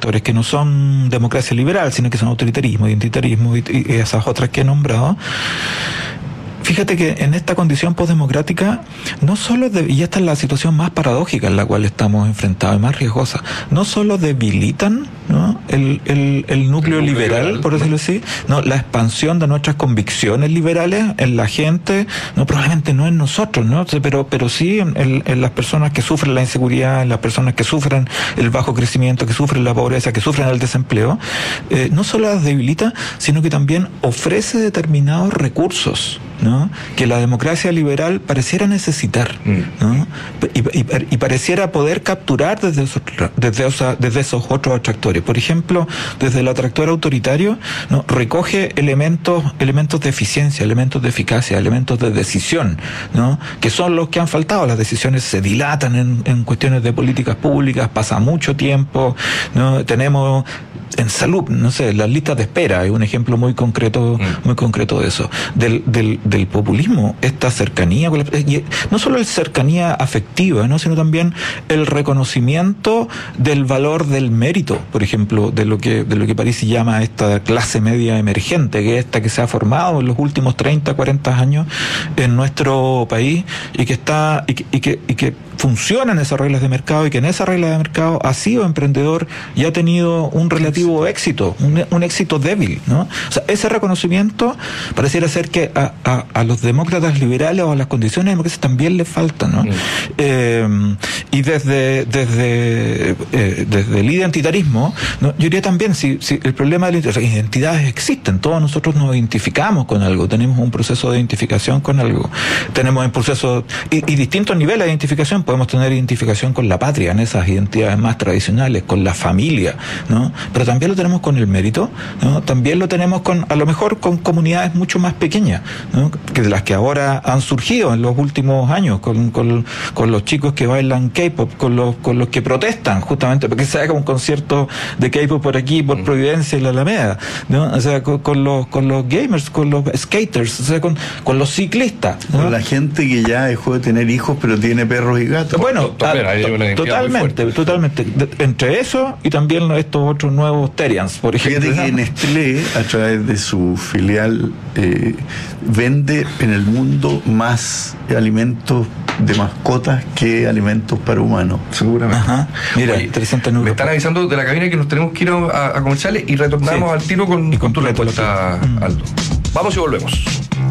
sectores que no son democracia liberal, sino que son autoritarismo, identitarismo y esas otras que he nombrado. Fíjate que en esta condición postdemocrática, no solo, y esta es la situación más paradójica en la cual estamos enfrentados y más riesgosa, no solo debilitan, ¿no?, el núcleo liberal, por decirlo así, no, la expansión de nuestras convicciones liberales en la gente, no, probablemente no en nosotros, ¿no?, pero sí en las personas que sufren la inseguridad, en las personas que sufren el bajo crecimiento, que sufren la pobreza, que sufren el desempleo. No solo las debilita, sino que también ofrece determinados recursos, ¿no?, que la democracia liberal pareciera necesitar, ¿no?, y pareciera poder capturar desde esos otros atractores. Por ejemplo, desde el atractor autoritario, ¿no?, recoge elementos de eficiencia, elementos de eficacia, elementos de decisión, ¿no?, que son los que han faltado. Las decisiones se dilatan en cuestiones de políticas públicas, pasa mucho tiempo, ¿no? Tenemos en salud, no sé, las listas de espera es un ejemplo muy concreto de eso, del populismo, esta cercanía, no solo la cercanía afectiva, ¿no?, sino también el reconocimiento del valor del mérito, por ejemplo, de lo que Parisi llama esta clase media emergente, que es esta que se ha formado en los últimos 30, 40 años en nuestro país y que funciona en esas reglas de mercado, y que en esas reglas de mercado ha sido emprendedor y ha tenido un relativo éxito, un éxito débil, ¿no? O sea, ese reconocimiento pareciera ser que a los demócratas liberales o a las condiciones de democracia también les falta, ¿no? Y desde el identitarismo, ¿no?, yo diría también, si el problema de las identidades existen, todos nosotros nos identificamos con algo, tenemos un proceso de identificación con algo, tenemos un proceso y distintos niveles de identificación. Podemos tener identificación con la patria, en esas identidades más tradicionales, con la familia, ¿no?, pero también lo tenemos con el mérito, ¿no?, también lo tenemos a lo mejor con comunidades mucho más pequeñas, ¿no?, que de las que ahora han surgido en los últimos años, con los chicos que bailan K-pop, con los que protestan justamente porque se haga un concierto de K-pop por aquí, por Providencia y la Alameda, ¿no?, o sea, con los gamers, con los skaters, o sea, con los ciclistas, ¿no?, con la gente que ya dejó de tener hijos pero tiene perros y gatos. Bueno, totalmente. Entre eso y también estos otros nuevos Terians, por ejemplo. Fíjate que Nestlé, a través de su filial, vende en el mundo más alimentos de mascotas que alimentos para humanos. Seguramente. Ajá. Mira, oye, interesante. Me están avisando de la cabina que nos tenemos que ir a comerciales y retornamos al tiro con tu respuesta, Aldo. Vamos y volvemos.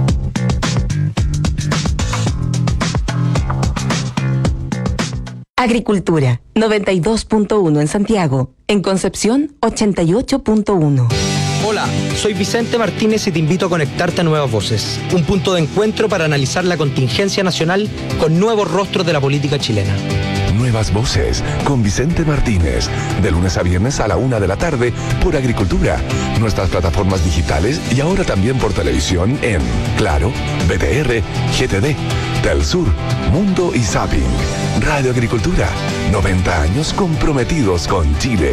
Agricultura, 92.1 en Santiago. En Concepción, 88.1. Hola, soy Vicente Martínez y te invito a conectarte a Nuevas Voces, un punto de encuentro para analizar la contingencia nacional con nuevos rostros de la política chilena. Nuevas Voces, con Vicente Martínez, de lunes a viernes a la 1 de la tarde por Agricultura, nuestras plataformas digitales y ahora también por televisión en Claro, BTR, GTD, Telsur, Mundo y Zapping. Radio Agricultura, 90 años comprometidos con Chile.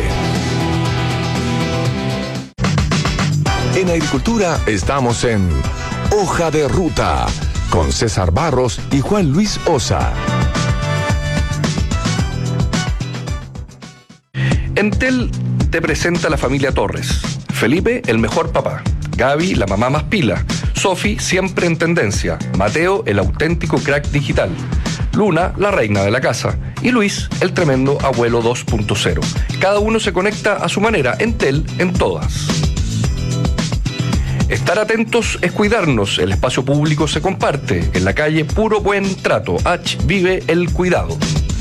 En Agricultura estamos en Hoja de Ruta, con César Barros y Juan Luis Osa. Entel te presenta a la familia Torres. Felipe, el mejor papá. Gaby, la mamá más pila. Sofi, siempre en tendencia. Mateo, el auténtico crack digital. Luna, la reina de la casa. Y Luis, el tremendo abuelo 2.0. Cada uno se conecta a su manera. Entel en todas. Estar atentos es cuidarnos. El espacio público se comparte. En la calle, puro buen trato. H vive el cuidado.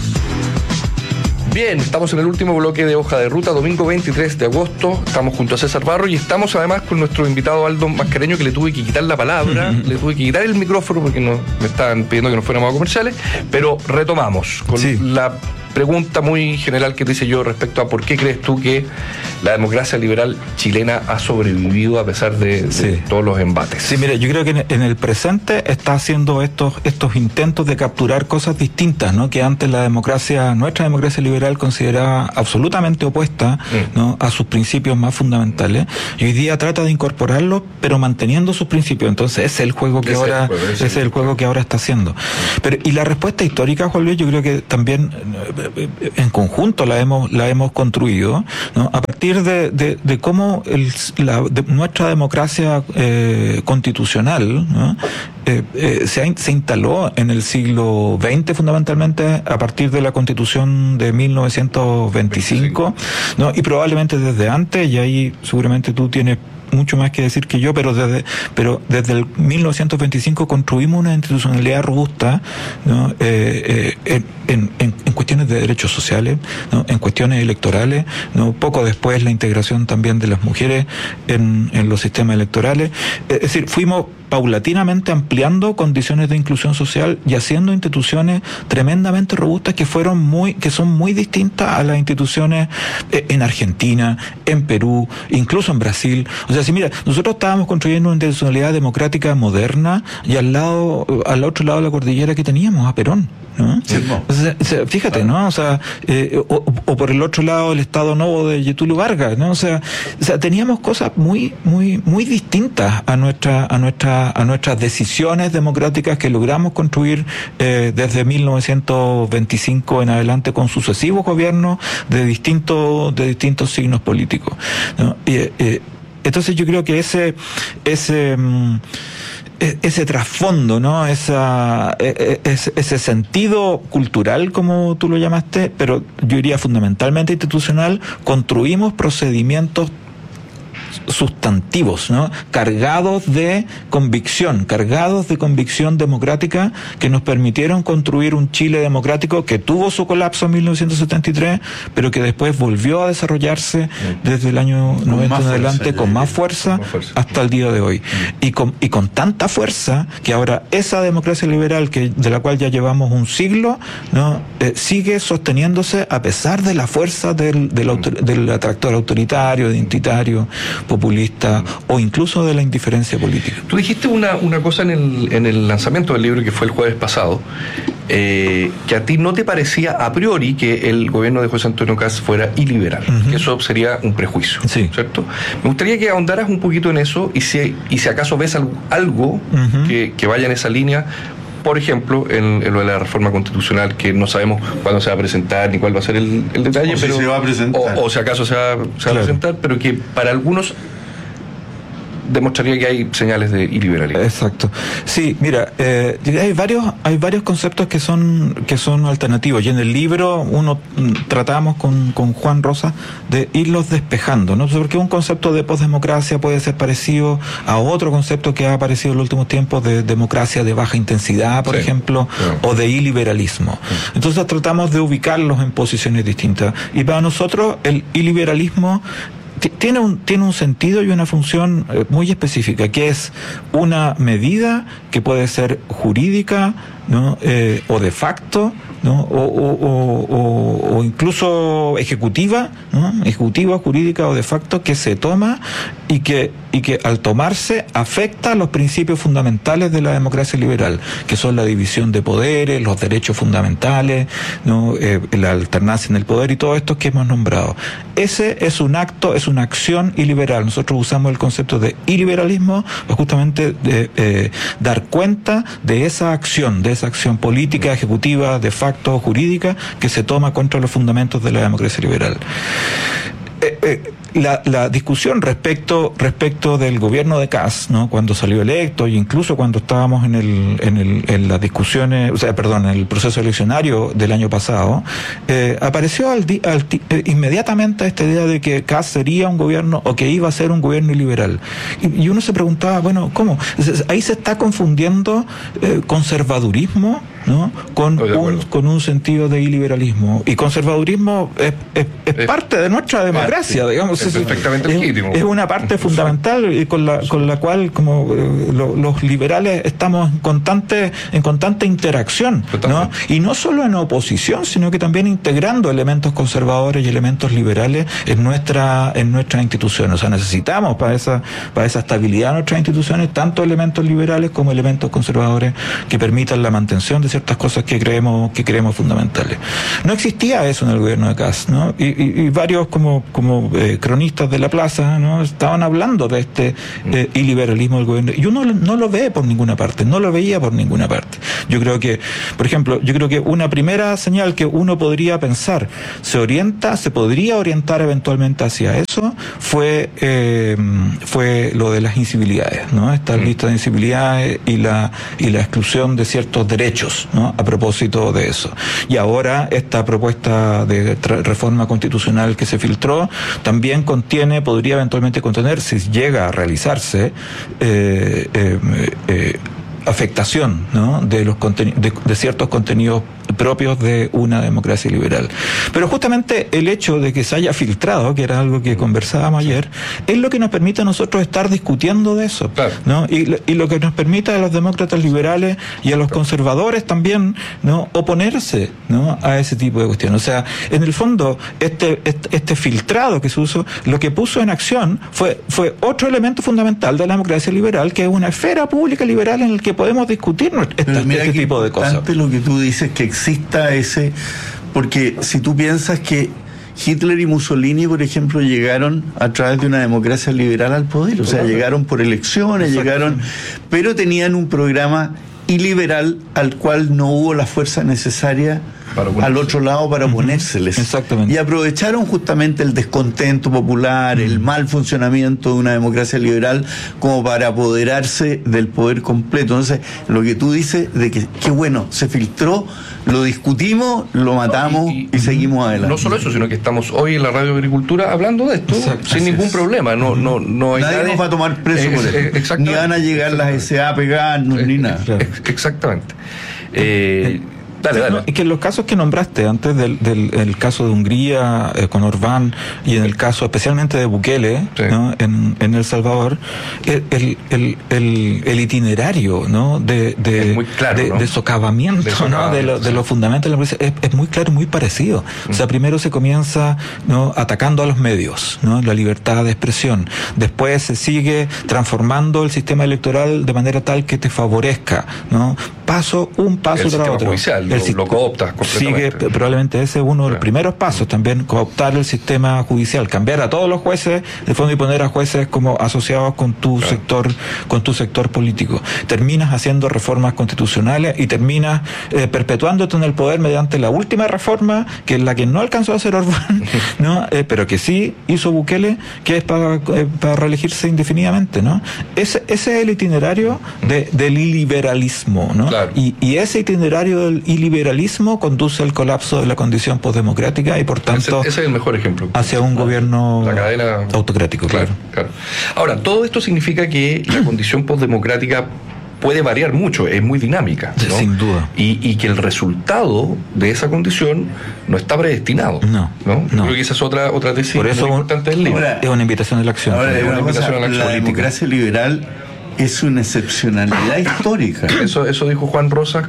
Bien, estamos en el último bloque de Hoja de Ruta, domingo 23 de agosto. Estamos junto a César Barro y estamos además con nuestro invitado Aldo Mascareño, que le tuve que quitar la palabra, le tuve que quitar el micrófono porque me estaban pidiendo que nos fuéramos a comerciales, pero retomamos con la pregunta muy general que te hice yo respecto a por qué crees tú que la democracia liberal chilena ha sobrevivido a pesar de todos los embates. Sí, mira, yo creo que en el presente está haciendo estos intentos de capturar cosas distintas, ¿no?, que antes nuestra democracia liberal consideraba absolutamente opuesta, ¿no?, a sus principios más fundamentales, y hoy día trata de incorporarlos pero manteniendo sus principios. Entonces ese es el juego que ahora está haciendo. Y la respuesta histórica, Juan Luis, yo creo que también en conjunto la hemos construido, ¿no?, a partir partir de cómo nuestra democracia constitucional, ¿no? Se instaló en el siglo XX fundamentalmente a partir de la Constitución de 1925, ¿no? Y probablemente desde antes, y ahí seguramente tú tienes mucho más que decir que yo, pero desde el 1925 construimos una institucionalidad robusta, ¿no? En cuestiones de derechos sociales, ¿no? En cuestiones electorales, ¿no? Poco después la integración también de las mujeres en los sistemas electorales. Es decir, fuimos paulatinamente ampliando condiciones de inclusión social y haciendo instituciones tremendamente robustas que son muy distintas a las instituciones en Argentina, en Perú, incluso en Brasil. O sea, si mira, nosotros estábamos construyendo una institucionalidad democrática moderna y al otro lado de la cordillera que teníamos a Perón, ¿no? Sí, no. O sea, fíjate, ¿no? O sea, o por el otro lado el Estado Novo de Getúlio Vargas, ¿no? O sea, teníamos cosas muy distintas a nuestras decisiones democráticas que logramos construir desde 1925 en adelante con sucesivos gobiernos de distintos signos políticos, ¿no? Entonces yo creo que ese trasfondo, ¿no? Ese sentido cultural, como tú lo llamaste, pero yo diría fundamentalmente institucional, construimos procedimientos sustantivos, ¿no? Cargados de convicción democrática que nos permitieron construir un Chile democrático que tuvo su colapso en 1973, pero que después volvió a desarrollarse desde el año 90 en adelante con más fuerza hasta el día de hoy. Y con tanta fuerza que ahora esa democracia liberal de la cual ya llevamos un siglo, ¿no? Sigue sosteniéndose a pesar de la fuerza del atractor autoritario, identitario, populista o incluso de la indiferencia política. Tú dijiste una cosa en el lanzamiento del libro que fue el jueves pasado, que a ti no te parecía a priori que el gobierno de José Antonio Kast fuera iliberal, que eso sería un prejuicio, sí, ¿cierto? Me gustaría que ahondaras un poquito en eso y si acaso ves algo que vaya en esa línea. Por ejemplo, en lo de la reforma constitucional, que no sabemos cuándo se va a presentar ni cuál va a ser el detalle, o pero si se va a presentar. O si acaso se va a presentar, pero que para algunos demostraría que hay señales de iliberalismo. Exacto. Sí, mira, hay varios conceptos que son alternativos, y en el libro tratamos con Juan Rosa de irlos despejando, ¿no? Porque un concepto de posdemocracia puede ser parecido a otro concepto que ha aparecido en los últimos tiempos de democracia de baja intensidad, por ejemplo, o de iliberalismo. Entonces tratamos de ubicarlos en posiciones distintas. Y para nosotros el iliberalismo tiene un sentido y una función muy específica, que es una medida que puede ser jurídica, ¿no? O de facto, ¿no? O incluso ejecutiva, ¿no? Ejecutiva, jurídica o de facto, que se toma y que al tomarse afecta los principios fundamentales de la democracia liberal, que son la división de poderes, los derechos fundamentales, ¿no? La alternancia en el poder y todo esto que hemos nombrado. Ese es un acto, es una acción iliberal. Nosotros usamos el concepto de iliberalismo para justamente dar cuenta de esa acción política, ejecutiva, de facto, jurídica, que se toma contra los fundamentos de la democracia liberal. La discusión respecto del gobierno de Kast, ¿no? Cuando salió electo, e incluso cuando estábamos en las discusiones, en el proceso eleccionario del año pasado, apareció inmediatamente esta idea de que Kast sería un gobierno, o que iba a ser un gobierno iliberal. Y uno se preguntaba, bueno, ¿cómo? Ahí se está confundiendo conservadurismo, ¿no? con un sentido de iliberalismo. Y conservadurismo es parte de nuestra democracia, digamos. Es perfectamente legítimo. Es una parte fundamental y con la cual como los liberales estamos en constante interacción, ¿no? Y no solo en oposición, sino que también integrando elementos conservadores y elementos liberales en nuestras instituciones. O sea, necesitamos para esa estabilidad de nuestras instituciones tanto elementos liberales como elementos conservadores que permitan la mantención de ciertas cosas que creemos fundamentales. No existía eso en el gobierno de Kast, ¿no? Y varios como cronistas de la plaza, ¿no? Estaban hablando de este iliberalismo del gobierno, y uno no lo ve por ninguna parte, no lo veía por ninguna parte. Yo creo que, por ejemplo, una primera señal que uno podría pensar se podría orientar eventualmente hacia eso, fue lo de las incivilidades, ¿no? Esta lista de incivilidades y la exclusión de ciertos derechos, ¿no? A propósito de eso. Y ahora esta propuesta de reforma constitucional que se filtró también podría eventualmente contener, si llega a realizarse, afectación, ¿no? de ciertos contenidos propios de una democracia liberal. Pero justamente el hecho de que se haya filtrado, que era algo que conversábamos ayer, es lo que nos permite a nosotros estar discutiendo de eso, claro, ¿no? Y lo que nos permite a los demócratas liberales y a los conservadores también, ¿no? Oponerse, ¿no? A ese tipo de cuestiones. O sea, en el fondo, este filtrado que se usó, lo que puso en acción fue otro elemento fundamental de la democracia liberal, que es una esfera pública liberal en el que podemos discutir este tipo de cosas. Lo que tú dices, que exista ese, porque si tú piensas que Hitler y Mussolini, por ejemplo, llegaron a través de una democracia liberal al poder, o sea, llegaron por elecciones, pero tenían un programa iliberal al cual no hubo la fuerza necesaria al otro lado para oponérseles. Exactamente. Y aprovecharon justamente el descontento popular, el mal funcionamiento de una democracia liberal como para apoderarse del poder completo. Entonces, lo que tú dices de que qué bueno, se filtró, lo discutimos, lo matamos y seguimos adelante. No solo eso, sino que estamos hoy en la Radio Agricultura hablando de esto sin ningún problema. No hay nadie nos va a tomar preso por eso. Ni van a llegar las SA a pegarnos, ni nada. Exactamente. Dale. Es que en los casos que nombraste antes del caso de Hungría con Orbán y en el caso especialmente de Bukele, ¿no? en El Salvador, el itinerario, ¿no? de muy claro, ¿no? de socavamiento, ¿no? de los fundamentos de la democracia es muy claro, muy parecido. O sea, primero se comienza, ¿no? atacando a los medios, ¿no? la libertad de expresión. Después se sigue transformando el sistema electoral de manera tal que te favorezca, ¿no? Un paso tras otro. Judicial, lo cooptas completamente. Sigue, probablemente ese es uno de los primeros pasos, también cooptar el sistema judicial, cambiar a todos los jueces de fondo y poner a jueces como asociados con tu sector político. Terminas haciendo reformas constitucionales y terminas perpetuándote en el poder mediante la última reforma, que es la que no alcanzó a hacer Orbán, ¿no? Pero que sí hizo Bukele, que es para reelegirse indefinidamente, ¿no? Ese es el itinerario del iliberalismo, ¿no? Claro. Y ese itinerario del iliberalismo conduce al colapso de la condición postdemocrática y por tanto ese es el mejor ejemplo hacia un gobierno autocrático. Claro. Ahora, todo esto significa que la condición postdemocrática puede variar mucho, es muy dinámica, ¿no? Sin duda. Y que el resultado de esa condición no está predestinado. No. Creo que esa es otra tesis por eso muy importante del libro. Es una invitación a la acción. Ahora, la democracia liberal es una excepcionalidad histórica. Eso dijo Juan Rosas.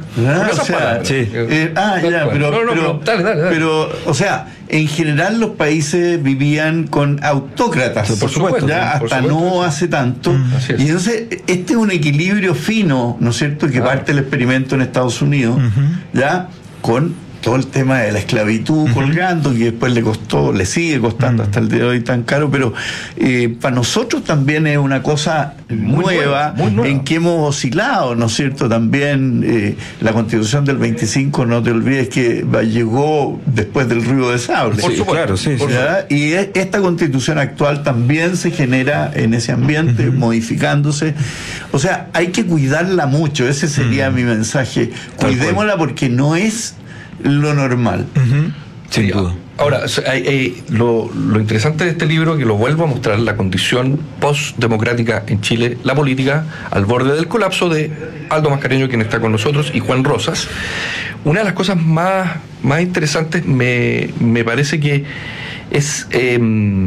Pero, o sea, en general los países vivían con autócratas. Por supuesto. Hasta no hace tanto. Y entonces, este es un equilibrio fino, ¿no es cierto?, que parte del experimento en Estados Unidos, ya, con todo el tema de la esclavitud colgando, que después le sigue costando hasta el día de hoy tan caro, pero para nosotros también es una cosa muy nueva, en que hemos oscilado, ¿no es cierto? También la Constitución del 25, no te olvides que llegó después del ruido de sable. Por supuesto, y esta Constitución actual también se genera en ese ambiente, modificándose. O sea, hay que cuidarla mucho, ese sería mi mensaje. Cuidémosla porque no es lo normal. Sin duda. Ahora, lo interesante de este libro, que lo vuelvo a mostrar, la condición postdemocrática en Chile, la política al borde del colapso, de Aldo Mascareño, quien está con nosotros, y Juan Rosas. Una de las cosas más interesantes me parece que es que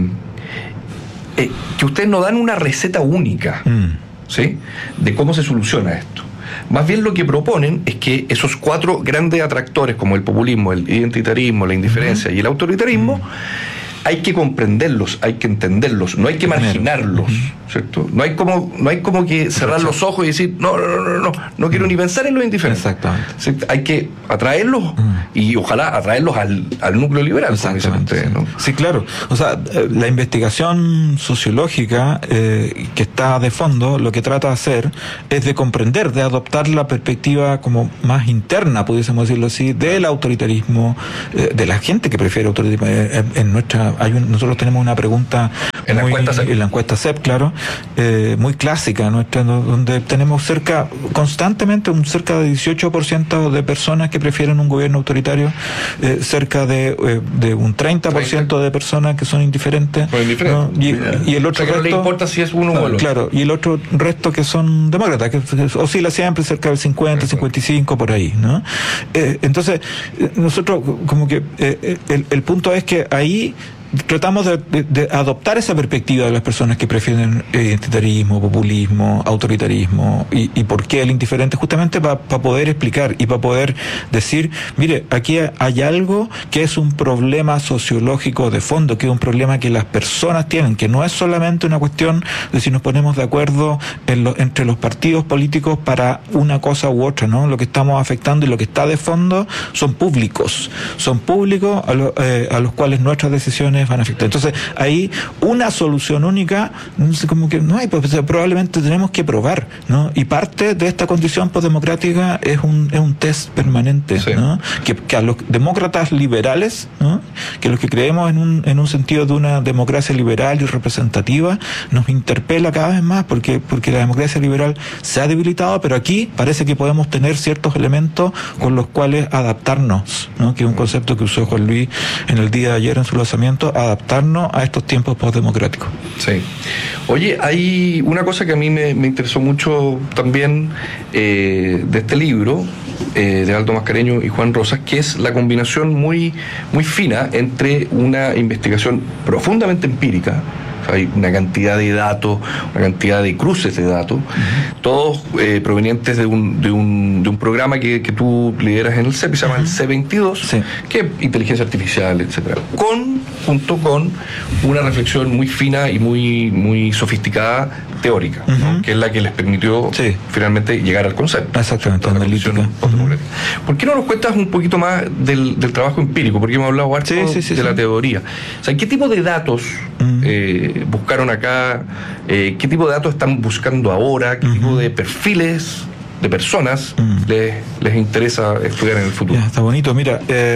ustedes no dan una receta única, ¿sí?, de cómo se soluciona esto. Más bien lo que proponen es que esos cuatro grandes atractores, como el populismo, el identitarismo, la indiferencia y el autoritarismo, hay que comprenderlos, hay que entenderlos, no hay que marginarlos, ¿cierto? No hay como que cerrar los ojos y decir, no quiero ni pensar en los indiferentes. Exactamente. ¿Cierto? Hay que atraerlos y ojalá atraerlos al núcleo liberal. Exactamente. ¿No? Sí, claro. O sea, la investigación sociológica que está de fondo, lo que trata de hacer es de comprender, de adoptar la perspectiva como más interna, pudiésemos decirlo así, del autoritarismo, de la gente que prefiere autoritarismo. Nosotros tenemos una pregunta en la encuesta CEP, claro, muy clásica nuestra, donde tenemos constantemente cerca de 18% de personas que prefieren un gobierno autoritario, cerca de un 30% de personas que son indiferentes, ¿no? Y el otro resto, no le importa si es uno o el otro. Claro, y el otro resto que son demócratas, que oscila siempre cerca del 50, 55, por ahí, ¿no? Entonces, nosotros como que el punto es que ahí tratamos de adoptar esa perspectiva de las personas que prefieren identitarismo, populismo, autoritarismo y por qué el indiferente, justamente para poder explicar y para poder decir, mire, aquí hay algo que es un problema sociológico de fondo, que es un problema que las personas tienen, que no es solamente una cuestión de si nos ponemos de acuerdo entre los partidos políticos para una cosa u otra, ¿no? Lo que estamos afectando y lo que está de fondo son públicos a los cuales nuestras decisiones van a afectar. Entonces, ahí una solución única, como que no hay, pues probablemente tenemos que probar, ¿no? Y parte de esta condición postdemocrática es un test permanente, sí, ¿no? Que a los demócratas liberales, ¿no? Que los que creemos en un sentido de una democracia liberal y representativa, nos interpela cada vez más, porque la democracia liberal se ha debilitado, pero aquí parece que podemos tener ciertos elementos con los cuales adaptarnos, ¿no? Que es un concepto que usó Juan Luis en el día de ayer en su lanzamiento, adaptarnos a estos tiempos postdemocráticos. Sí. Oye, hay una cosa que a mí me interesó mucho también de este libro, de Aldo Mascareño y Juan Rosas, que es la combinación muy, muy fina entre una investigación profundamente empírica. Hay una cantidad de datos, una cantidad de cruces de datos, todos provenientes de un programa que tú lideras en el CEP, que se llama el C22, sí, que es inteligencia artificial, etcétera, junto con una reflexión muy fina y muy, muy sofisticada teórica, ¿no? Que es la que les permitió, sí, finalmente llegar al concepto. Exactamente, analítica. ¿Por qué no nos cuentas un poquito más del trabajo empírico? Porque hemos hablado harto de la teoría. O sea, ¿qué tipo de datos buscaron acá? ¿Qué tipo de datos están buscando ahora? ¿Qué tipo de perfiles de personas les interesa estudiar en el futuro? Ya, está bonito. Mira,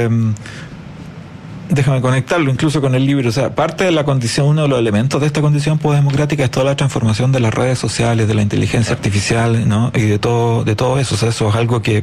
déjame conectarlo incluso con el libro. O sea, parte de la condición, uno de los elementos de esta condición postdemocrática es toda la transformación de las redes sociales, de la inteligencia artificial, ¿no? Y de todo eso. O sea, eso es algo que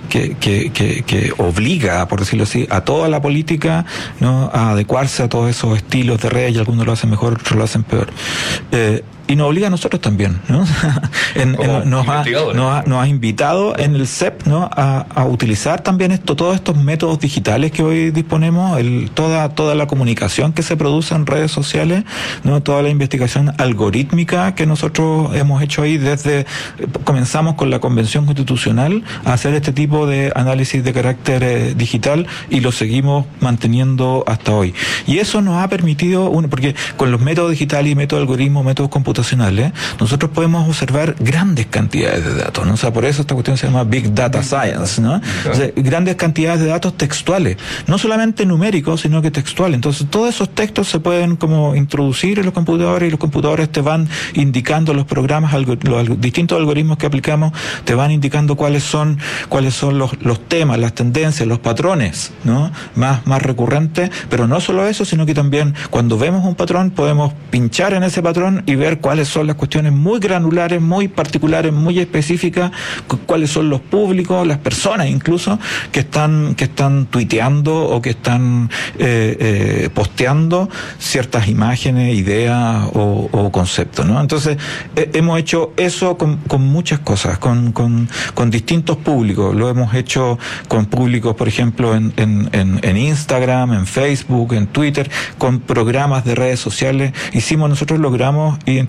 obliga, por decirlo así, a toda la política, ¿no? A adecuarse a todos esos estilos de redes, y algunos lo hacen mejor, otros lo hacen peor. Y nos obliga a nosotros también, ¿no? Nos ha invitado en el CEP, ¿no? a utilizar también todos estos métodos digitales que hoy disponemos, toda la comunicación que se produce en redes sociales, ¿no? Toda la investigación algorítmica que nosotros hemos hecho ahí comenzamos con la Convención Constitucional a hacer este tipo de análisis de carácter digital, y lo seguimos manteniendo hasta hoy. Y eso nos ha permitido, porque con los métodos digitales y métodos de algoritmo, métodos computacionales, nosotros podemos observar grandes cantidades de datos, ¿no? O sea, por eso esta cuestión se llama Big Data Science, ¿no? O sea, grandes cantidades de datos textuales, no solamente numéricos, sino que textuales. Entonces, todos esos textos se pueden como introducir en los computadores, y los computadores te van indicando, los programas, los distintos algoritmos que aplicamos, te van indicando cuáles son los temas, las tendencias, los patrones, ¿no? Más recurrentes, pero no solo eso, sino que también cuando vemos un patrón, podemos pinchar en ese patrón y ver cuáles son las cuestiones muy granulares, muy particulares, muy específicas, cuáles son los públicos, las personas incluso, que están tuiteando o que están posteando ciertas imágenes, ideas o conceptos, ¿no? Entonces, hemos hecho eso con muchas cosas, con distintos públicos. Lo hemos hecho con públicos, por ejemplo, en Instagram, en Facebook, en Twitter, con programas de redes sociales. Nosotros logramos identificar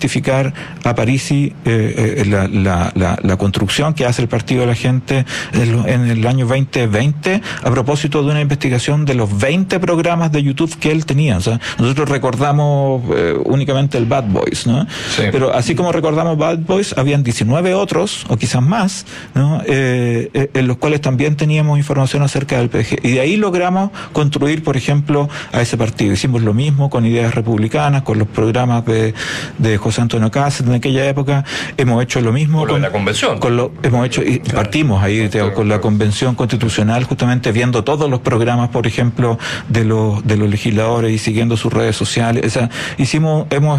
justificar a Parisi la construcción que hace el Partido de la Gente en el año 2020 a propósito de una investigación de los 20 programas de YouTube que él tenía. O sea, nosotros recordamos únicamente el Bad Boys, ¿no? Sí. Pero así como recordamos Bad Boys, habían 19 otros, o quizás más, ¿no? En los cuales también teníamos información acerca del PDG. Y de ahí logramos construir, por ejemplo, a ese partido. Hicimos lo mismo con Ideas Republicanas, con los programas de José Antonio Cáceres en aquella época. Hemos hecho lo mismo con la convención. Hemos hecho, y partimos ahí, Teo, con la convención constitucional, justamente viendo todos los programas, por ejemplo, de los legisladores y siguiendo sus redes sociales. O sea, hemos